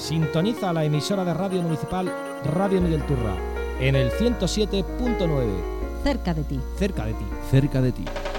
Sintoniza la emisora de radio municipal Radio Miguel Turra en el 107.9. Cerca de ti. Cerca de ti. Cerca de ti.